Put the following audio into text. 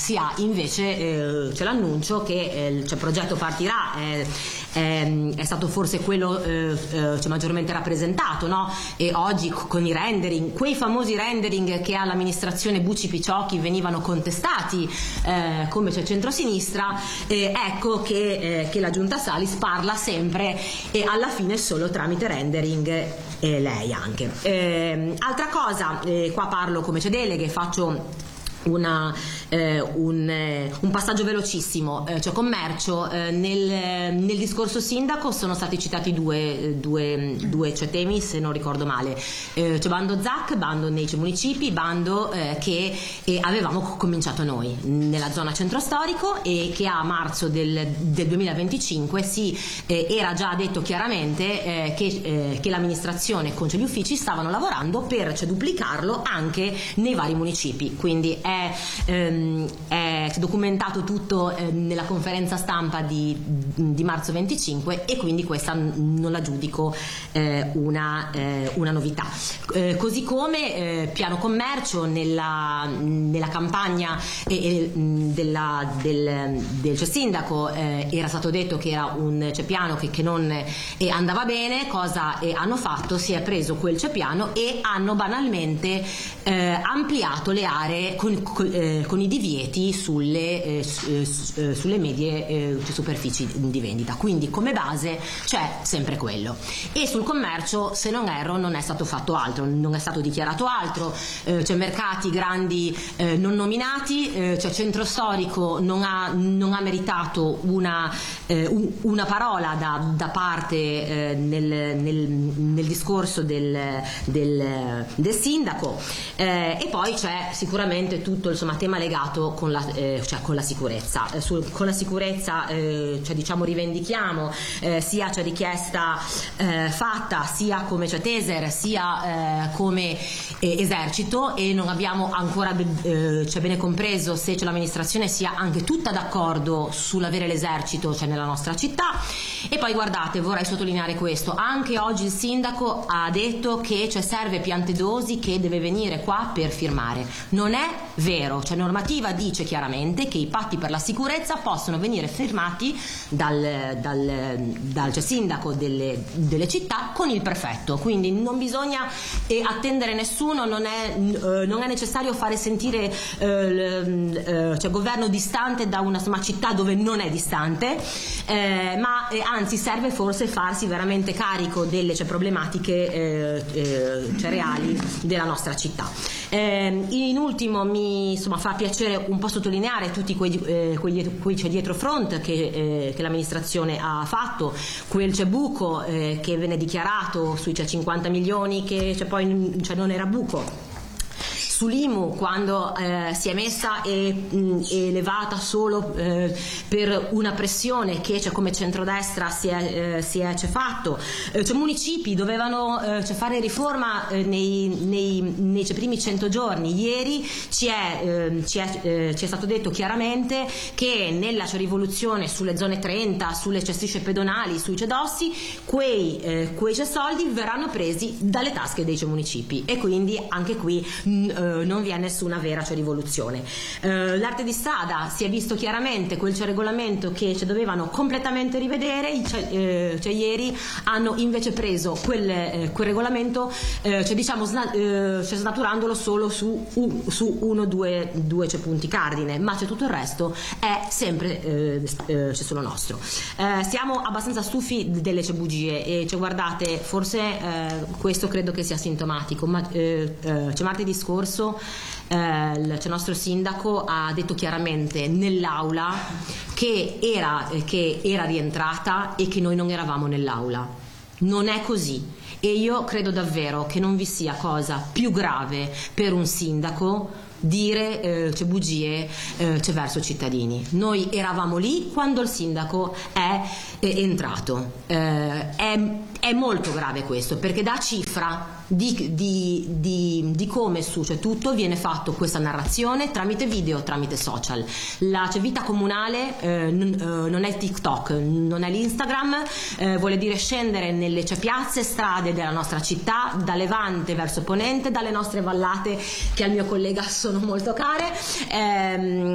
si ha invece c'è l'annuncio che il progetto partirà, è stato forse quello maggiormente rappresentato, no? E oggi con i rendering, quei famosi rendering che all'amministrazione Bucci Picciocchi venivano contestati come c'è centrosinistra, ecco che la giunta Salis parla sempre e alla fine solo tramite rendering, lei anche. Altra cosa, qua parlo come c'è deleghe, faccio un passaggio velocissimo, cioè commercio, nel discorso sindaco sono stati citati due temi, se non ricordo male, c'è bando ZAC, bando nei municipi, bando che avevamo cominciato noi nella zona centro storico e che a marzo del 2025 era già detto chiaramente che l'amministrazione con gli uffici stavano lavorando per duplicarlo anche nei vari municipi, quindi è documentato tutto nella conferenza stampa di marzo 25 e quindi questa non la giudico una novità. Così come piano commercio nella campagna del sindaco era stato detto che era un piano che non andava bene. Cosa hanno fatto? Si è preso quel piano e hanno banalmente ampliato le aree con i divieti sulle medie superfici di vendita, quindi come base c'è sempre quello. E sul commercio, se non erro, non è stato fatto altro, non è stato dichiarato altro, c'è mercati grandi non nominati, c'è centro storico non ha meritato una parola da parte nel discorso del sindaco, e poi c'è sicuramente tutto tema legato con la sicurezza. Con la sicurezza rivendichiamo sia c'è richiesta fatta sia come c'è Taser sia come esercito, e non abbiamo ancora bene compreso se c'è l'amministrazione sia anche tutta d'accordo sull'avere l'esercito nella nostra città. E poi guardate, vorrei sottolineare questo, anche oggi il sindaco ha detto che serve Piantedosi che deve venire qua per firmare. Non è vero, normativa dice chiaramente che i patti per la sicurezza possono venire firmati dal sindaco delle città con il prefetto, quindi non bisogna attendere nessuno, non è necessario fare sentire governo distante da una città dove non è distante, ma anzi serve forse farsi veramente carico delle problematiche reali della nostra città. In ultimo mi fa piacere un po' sottolineare tutti quei c'è dietro front che l'amministrazione ha fatto, quel buco che venne dichiarato sui 50 milioni che poi non era buco. Sull'IMU, quando si è messa e elevata solo per una pressione che come centrodestra si è fatto, municipi dovevano fare riforma nei primi 100 giorni. Ieri ci è stato detto chiaramente che nella rivoluzione sulle zone 30, sulle strisce pedonali, sui cedossi, quei soldi verranno presi dalle tasche dei municipi, e quindi anche qui non vi è nessuna vera rivoluzione. L'arte di strada si è visto chiaramente quel regolamento che dovevano completamente rivedere, ieri hanno invece preso quel regolamento snaturandolo solo su uno due punti cardine, ma tutto il resto è sempre solo nostro. Siamo abbastanza stufi delle bugie e guardate, forse questo credo che sia sintomatico, ma martedì scorso il nostro sindaco ha detto chiaramente nell'aula che era rientrata e che noi non eravamo nell'aula. Non è così, e io credo davvero che non vi sia cosa più grave per un sindaco dire bugie verso i cittadini. Noi eravamo lì quando il sindaco è entrato. È molto grave questo, perché dà cifra di come tutto viene fatto, questa narrazione tramite video, tramite social. La vita comunale non è il TikTok, non è l'Instagram, vuole dire scendere nelle piazze, strade della nostra città, da Levante verso Ponente, dalle nostre vallate che al mio collega sono molto care,